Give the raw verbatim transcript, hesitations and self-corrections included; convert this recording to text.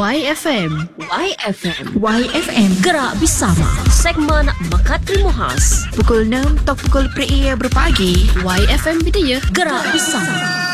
Y F M. Y F M. Y F M. Gerak bersama. Segmen Mekat Ilmu Khas. Pukul enam atau pukul pria berpagi. Y F M Bidaya. Gerak bersama.